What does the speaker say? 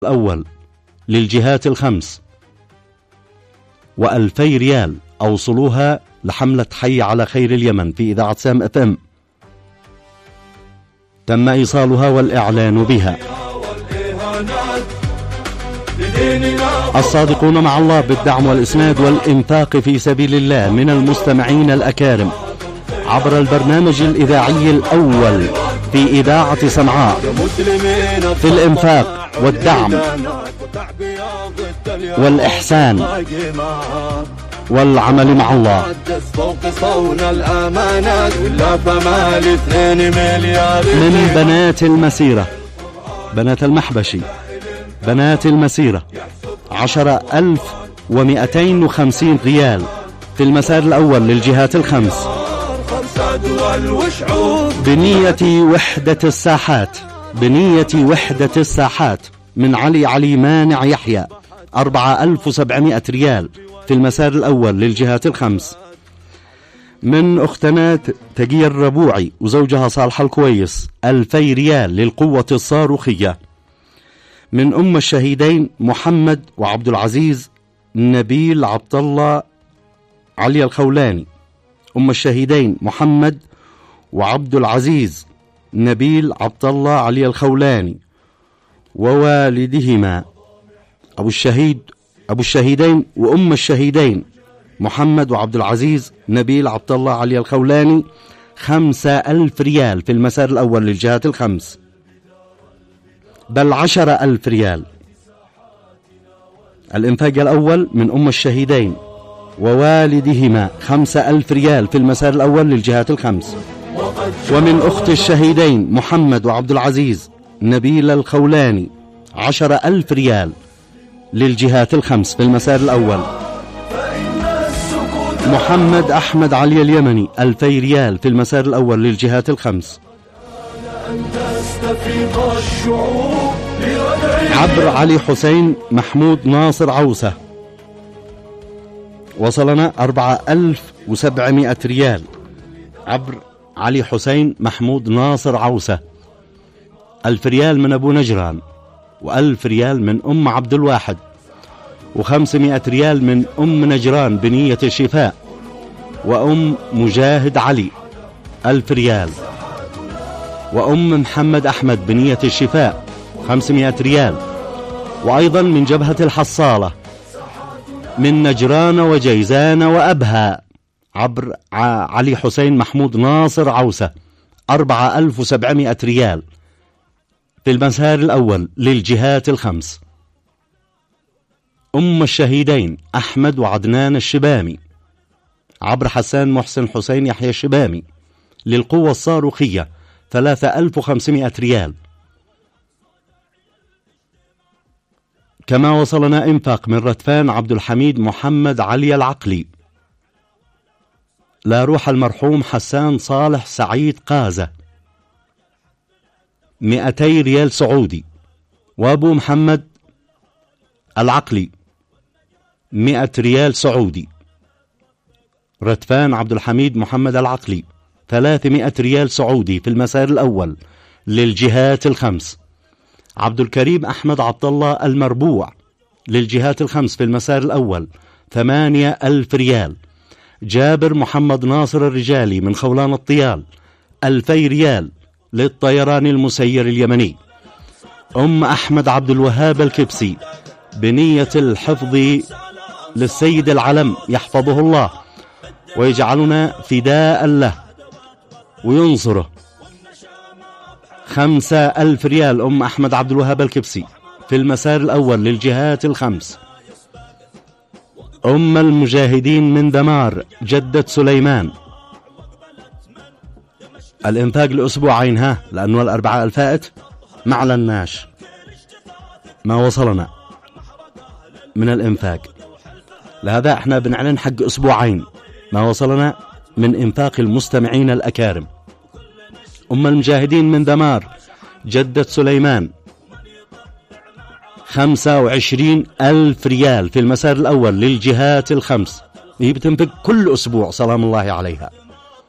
الأول للجهات الخمس، و2000 ريال أوصلوها لحملة حي على خير اليمن في إذاعة سام FM. تم إيصالها والإعلان بها. الصادقون مع الله بالدعم والإسناد والإنفاق في سبيل الله من المستمعين الأكارم عبر البرنامج الإذاعي الأول في إذاعة صنعاء في الإنفاق والدعم والإحسان والعمل مع الله. من بنات المسيرة، بنات المحبشي، بنات المسيرة 10,250 ريال في المسار الأول للجهات الخمس بنية وحدة الساحات، بنية وحدة الساحات من علي مانع يحيى 4,700 ريال في المسار الأول للجهات الخمس. من أختنا تقي الربوعي وزوجها صالح الكويس 2,000 ريال للقوة الصاروخية. من أم الشهيدين محمد وعبد العزيز نبيل عبد الله علي الخولاني، أم الشهيدين محمد وعبد العزيز نبيل عبد الله علي الخولاني ووالدهما أبو الشهيدين وأم الشهيدين محمد وعبد العزيز نبيل عبد الله علي الخولاني 5,000 ريال في المسار الأول للجهات الخمس، بل 10,000 ريال. الإنفاق الأول من أم الشهيدين ووالدهما 5,000 ريال في المسار الأول للجهات الخمس. ومن أخت الشهيدين محمد وعبد العزيز نبيل الخولاني 10,000 ريال للجهات الخمس في المسار الأول. محمد أحمد علي اليمني 2,000 ريال في المسار الأول للجهات الخمس. عبر علي حسين محمود ناصر عوسة وصلنا 4,700 ريال. عبر علي حسين محمود ناصر عوسة 1,000 ريال من أبو نجران، و1,000 ريال من أم عبد الواحد، و500 ريال من أم نجران بنية الشفاء، وأم مجاهد علي 1,000 ريال، وأم محمد أحمد بنية الشفاء 500 ريال. وأيضا من جبهة الحصالة من نجران وجيزان وأبها عبر علي حسين محمود ناصر عوسة 4,700 ريال في المسار الأول للجهات الخمس. أم الشهيدين أحمد وعدنان الشبامي عبر حسان محسن حسين يحيى الشبامي للقوة الصاروخية 3,500 ريال. كما وصلنا إنفاق من رتفان عبد الحميد محمد علي العقلي لا روح المرحوم حسان صالح سعيد قازة 200 ريال سعودي، وأبو محمد العقلي 100 ريال سعودي. رتفان عبد الحميد محمد العقلي 300 ريال سعودي في المسار الأول للجهات الخمس. عبد الكريم أحمد عبد الله المربوع للجهات الخمس في المسار الأول 8,000 ريال. جابر محمد ناصر الرجالي من خولان الطيال 2,000 ريال للطيران المسير اليمني. أم أحمد عبد الوهاب الكبسي بنية الحفظ للسيد العلم يحفظه الله ويجعلنا فداء له وينصره 5,000 ريال أم أحمد عبد الوهاب الكبسي في المسار الأول للجهات الخمس. أم المجاهدين من دمار جدة سليمان الإنفاق لأسبوعين، لأنه الأربعاء الفائت ما أعلناش ما وصلنا من الإنفاق، لهذا احنا بنعلن حق أسبوعين ما وصلنا من إنفاق المستمعين الأكارم. أم المجاهدين من دمار جدة سليمان 25,000 ريال في المسار الأول للجهات الخمس، هي بتنفق كل أسبوع سلام الله عليها.